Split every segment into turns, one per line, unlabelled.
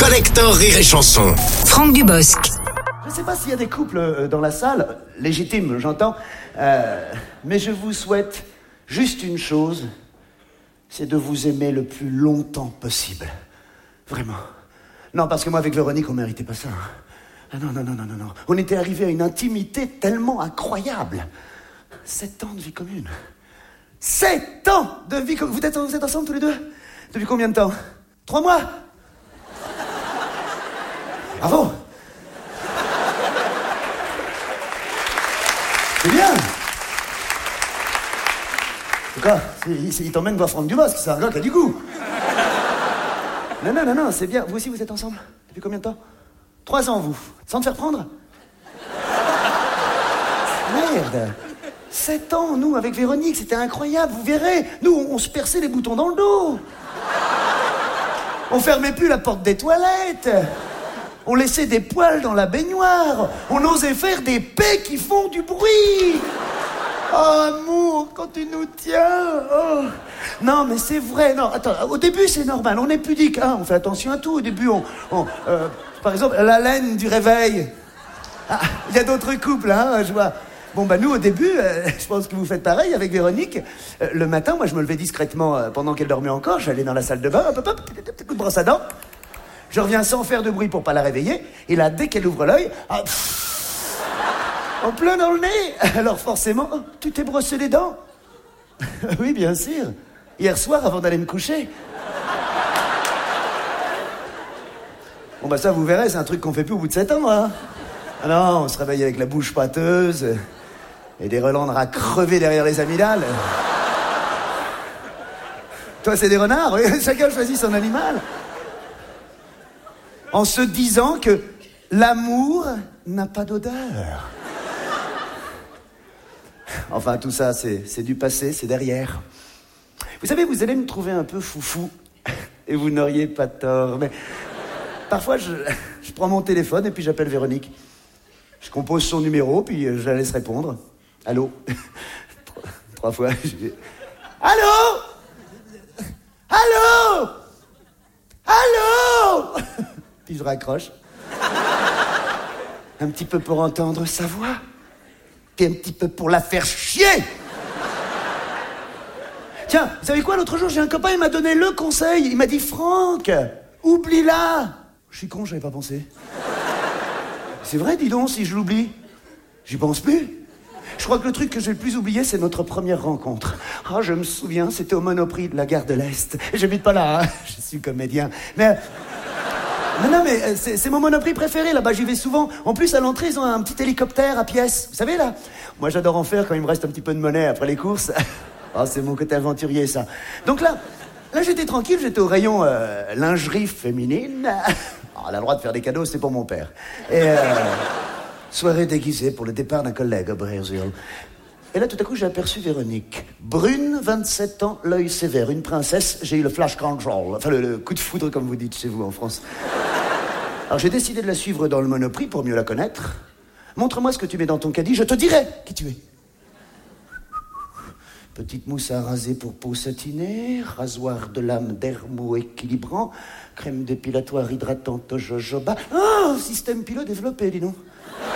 Collector Rire et Chanson.
Franck Dubosc.
Je ne sais pas s'il y a des couples dans la salle, légitimes, j'entends, mais je vous souhaite juste une chose, c'est de vous aimer le plus longtemps possible. Vraiment. Non, parce que moi, avec Véronique, on ne méritait pas ça. Ah non. On était arrivés à une intimité tellement incroyable. 7 ans de vie commune. 7 ans de vie commune. Vous êtes ensemble tous les deux? Depuis combien de temps? 3 mois? Bravo. C'est bien. En tout cas, il t'emmène voir Franck Dubosc, c'est un gars qui a du goût. Non, c'est bien. Vous aussi, vous êtes ensemble? Depuis combien de temps? 3 ans, vous. Sans te faire prendre? Merde. 7 ans, nous, avec Véronique, c'était incroyable, vous verrez. Nous, on se perçait les boutons dans le dos. On fermait plus la porte des toilettes. On laissait des poils dans la baignoire. On osait faire des paix qui font du bruit. Oh, amour, quand tu nous tiens. Oh. Non, mais c'est vrai. Non, attends, au début, c'est normal. On est pudique. Hein, on fait attention à tout. Au début, par exemple, la laine du réveil. Ah, il y a d'autres couples, hein, je vois. Bon, bah, nous, au début, je pense que vous faites pareil avec Véronique. Le matin, moi, je me levais discrètement pendant qu'elle dormait encore. J'allais dans la salle de bain, petit coup de brosse à dents. Je reviens sans faire de bruit pour pas la réveiller. Et là, dès qu'elle ouvre l'œil, en plein dans le nez. Alors forcément, tu t'es brossé les dents? Oui, bien sûr. Hier soir, avant d'aller me coucher. Bon, bah ça, vous verrez, c'est un truc qu'on fait plus au bout de 7 ans, hein. Ah non, on se réveille avec la bouche pâteuse et des relents à crever derrière les amygdales. Toi, c'est des renards, oui. Chacun choisit son animal. En se disant que l'amour n'a pas d'odeur. Enfin, tout ça, c'est du passé, c'est derrière. Vous savez, vous allez me trouver un peu foufou, et vous n'auriez pas tort, mais parfois, je prends mon téléphone et puis j'appelle Véronique. Je compose son numéro, puis je la laisse répondre. Allô? 3 fois. Allô? Allô? Allô? Puis je raccroche. Un petit peu pour entendre sa voix. Puis un petit peu pour la faire chier. Tiens, vous savez quoi, l'autre jour, j'ai un copain, il m'a donné le conseil. Il m'a dit, Franck, oublie-la. Je suis con, j'avais pas pensé. C'est vrai, dis donc, si je l'oublie, j'y pense plus. Je crois que le truc que j'ai le plus oublié, c'est notre première rencontre. Ah, je me souviens, c'était au Monoprix de la gare de l'Est. J'habite pas là, hein. Je suis comédien. Mais c'est mon Monoprix préféré, là-bas, j'y vais souvent. En plus, à l'entrée, ils ont un petit hélicoptère à pièces. Vous savez, là? Moi, j'adore en faire quand il me reste un petit peu de monnaie après les courses. Oh, c'est mon côté aventurier, ça. Donc là, j'étais tranquille, j'étais au rayon lingerie féminine. Oh, elle a le droit de faire des cadeaux, c'est pour mon père. Et soirée déguisée pour le départ d'un collègue au Brésil. Et là, tout à coup, j'ai aperçu Véronique. Brune, 27 ans, l'œil sévère, une princesse. J'ai eu le flash control, enfin le coup de foudre, comme vous dites chez vous en France. Alors, j'ai décidé de la suivre dans le Monoprix pour mieux la connaître. Montre-moi ce que tu mets dans ton caddie, je te dirai qui tu es. Petite mousse à raser pour peau satinée, rasoir de lame dermo équilibrant, crème dépilatoire hydratante au jojoba. Oh, système pilot développé, dis donc.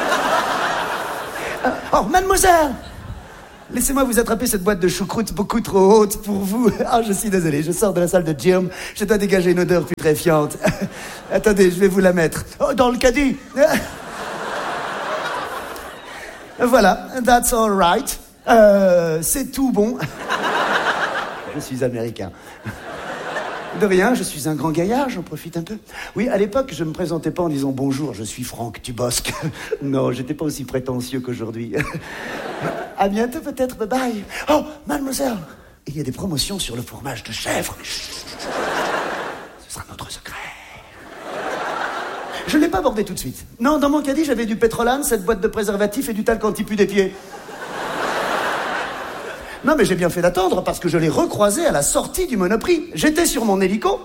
Oh, mademoiselle! Laissez-moi vous attraper cette boîte de choucroute beaucoup trop haute pour vous. Ah, je suis désolé, je sors de la salle de gym, je dois dégager une odeur putréfiante. Attendez, je vais vous la mettre. Oh, dans le caddie! Voilà, that's all right. C'est tout bon. Je suis américain. De rien, je suis un grand gaillard, j'en profite un peu. Oui, à l'époque, je me présentais pas en disant bonjour, je suis Franck Dubosc. Non, j'étais pas aussi prétentieux qu'aujourd'hui. À bientôt peut-être, bye bye. Oh, mademoiselle, il y a des promotions sur le fromage de chèvre. Chut. Ce sera notre secret. Je l'ai pas abordé tout de suite. Non, dans mon caddie, j'avais du pétrolane, cette boîte de préservatifs et du talc anti-pu des pieds. Non, mais j'ai bien fait d'attendre parce que je l'ai recroisé à la sortie du Monoprix. J'étais sur mon hélico.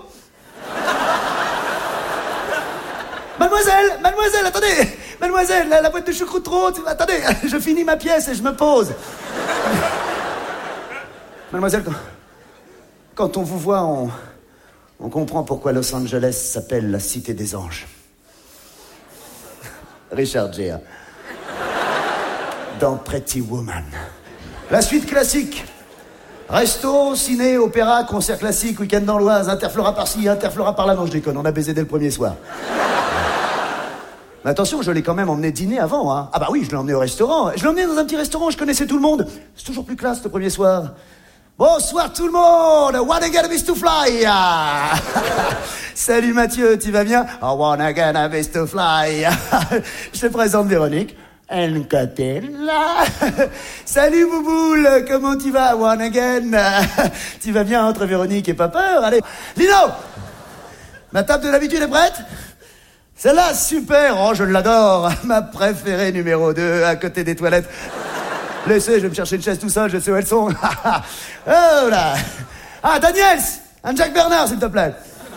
Mademoiselle, attendez. Mademoiselle, la boîte de choucroute trop haute. Attendez, je finis ma pièce et je me pose. Mademoiselle, quand on vous voit, On comprend pourquoi Los Angeles s'appelle la cité des anges. Richard Gere. Dans Pretty Woman. La suite classique. Resto, ciné, opéra, concert classique, week-end dans l'Oise, Interflora par-ci, Interflora par-là. Non, je déconne, on a baisé dès le premier soir. Mais attention, je l'ai quand même emmené dîner avant, hein. Ah bah oui, je l'ai emmené au restaurant. Je l'ai emmené dans un petit restaurant, je connaissais tout le monde. C'est toujours plus classe le premier soir. Bonsoir tout le monde, wanna get a bit to fly. Salut Mathieu, tu vas bien? I wanna get a bit to fly. Je te présente Véronique. Encatella. Salut Bouboule, comment tu vas? One again. Tu vas bien entre Véronique et pas peur? Allez, Lino, ma table de l'habitude est prête? Celle-là, super, oh je l'adore. Ma préférée numéro 2, à côté des toilettes. Laissez, je vais me chercher une chaise tout seul, je sais où elles sont. Oh là. Ah, Daniels, un Jack Bernard, s'il te plaît.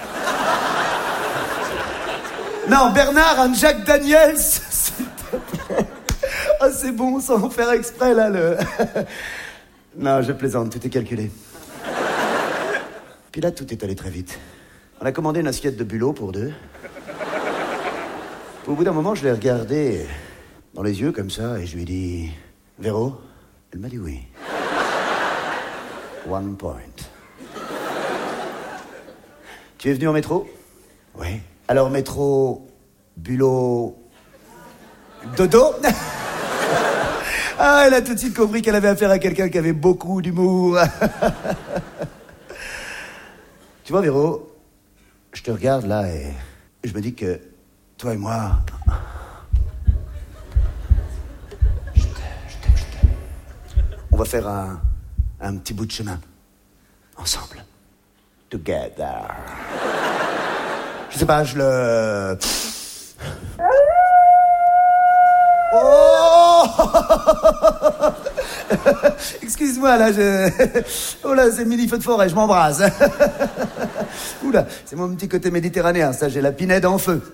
Non, Bernard, un Jack Daniels, s'il te plaît. Oh, c'est bon, sans faire exprès, là, le... Non, je plaisante, tout est calculé. Puis là, tout est allé très vite. On a commandé une assiette de bulot pour 2. Au bout d'un moment, je l'ai regardé dans les yeux, comme ça, et je lui ai dit... Véro? Elle m'a dit oui. 1 point. Tu es venu en métro? Oui. Alors, métro... bulot... dodo? Ah, elle a tout de suite compris qu'elle avait affaire à quelqu'un qui avait beaucoup d'humour. Tu vois, Véro, je te regarde là et je me dis que toi et moi... Je t'aime. On va faire un petit bout de chemin. Ensemble. Together. Je sais pas, je le... Oh. Excuse-moi, là, Oh là, c'est mini feu de forêt, je m'embrase. Oula, c'est mon petit côté méditerranéen, ça, j'ai la pinède en feu.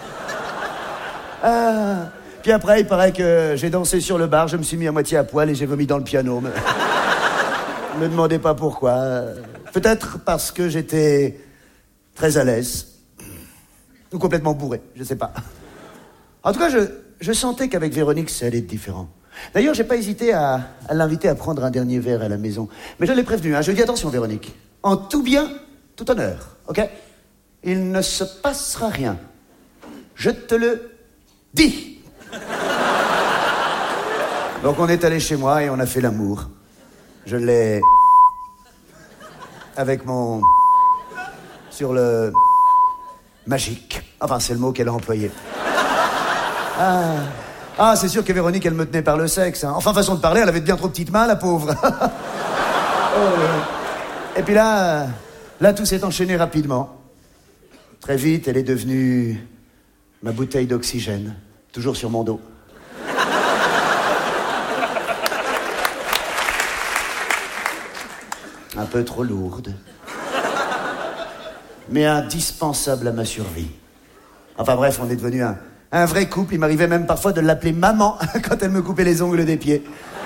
Ah. Puis après, il paraît que j'ai dansé sur le bar, je me suis mis à moitié à poil et j'ai vomi dans le piano. Me demandez pas pourquoi. Peut-être parce que j'étais très à l'aise. Ou complètement bourré, je sais pas. En tout cas, je sentais qu'avec Véronique, ça allait être différent. D'ailleurs, j'ai pas hésité à l'inviter à prendre un dernier verre à la maison. Mais je l'ai prévenu, hein. Je lui ai dit, attention, Véronique. En tout bien, tout honneur, ok? Il ne se passera rien. Je te le dis. Donc, on est allé chez moi et on a fait l'amour. Je l'ai... avec mon... sur le... magique. Enfin, c'est le mot qu'elle a employé. Ah, c'est sûr que Véronique, elle me tenait par le sexe. Hein. Enfin, façon de parler, elle avait de bien trop petites mains, la pauvre. Et puis là, tout s'est enchaîné rapidement. Très vite, elle est devenue ma bouteille d'oxygène, toujours sur mon dos. Un peu trop lourde, mais indispensable à ma survie. Enfin bref, on est devenu un vrai couple. Il m'arrivait même parfois de l'appeler maman quand elle me coupait les ongles des pieds.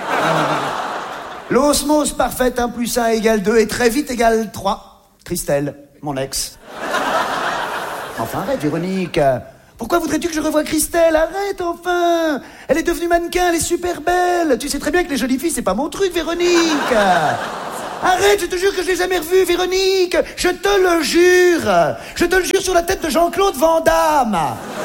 L'osmose parfaite, 1 + 1 = 2 et très vite égale 3. Christelle, mon ex. Enfin arrête, Véronique. Pourquoi voudrais-tu que je revoie Christelle? Arrête, enfin. Elle est devenue mannequin, elle est super belle. Tu sais très bien que les jolies filles, c'est pas mon truc, Véronique. Arrête, je te jure que je l'ai jamais revue, Véronique. Je te le jure. Je te le jure sur la tête de Jean-Claude Van Damme.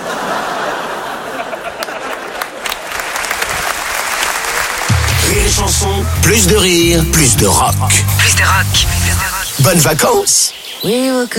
Rire et chanson, plus de rire, plus de rock.
Plus de rock.
Bonnes vacances.